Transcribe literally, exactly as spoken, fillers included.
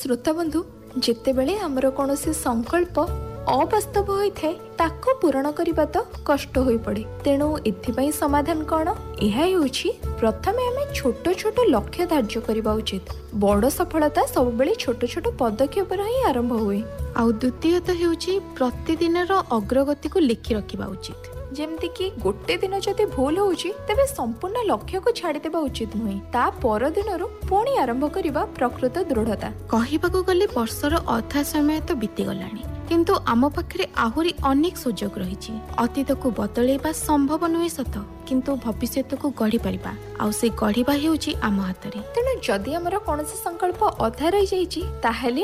श्रोता बंधु जितेबले आमर कौन संकल्प अवास्तव होता है ताको पूरण करने तो कष्ट हो पड़े। तेणु एथिपाई समाधान कौन यह प्रथमे आम छोट छोट लक्ष्य धार्य करने उचित। बड़ सफलता सब बेले छोट छोट पदक्षेप ही आरंभ हुए। आउ द्वितीयत हेउची प्रतिदिन अग्रगति को लिखि रखिबा उचित। जेमती कि गोटे दिन जदि भूल होउची तेबे संपूर्ण लक्ष्य को छाड़ी देबा उचित नुहे। ता पर दिनरु पुणी आरंभ करिबा प्रकृत दृढ़ता। कहिबाकू गले वर्षर अधा समय तो बीती गलानी, किंतु आम पाखरे आहुरी अनेक सुजोग रहिछि। अतीत को बदलैबा संभव नुहे सत, किंतु भविष्यत को गढ़ी परिबा आउ से गढ़ीबा हेउची आम हातरे। तेणु जदि हमर कोनोसी संकल्प अधा रहि जाइछि ताहेले